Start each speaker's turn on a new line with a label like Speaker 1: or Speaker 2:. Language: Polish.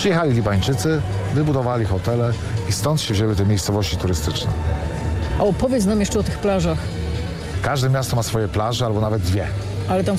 Speaker 1: Przyjechali Libańczycy, wybudowali hotele i stąd się wzięły te miejscowości turystyczne.
Speaker 2: A opowiedz nam jeszcze o tych plażach.
Speaker 1: Każde miasto ma swoje plaże albo nawet dwie.
Speaker 2: Ale tam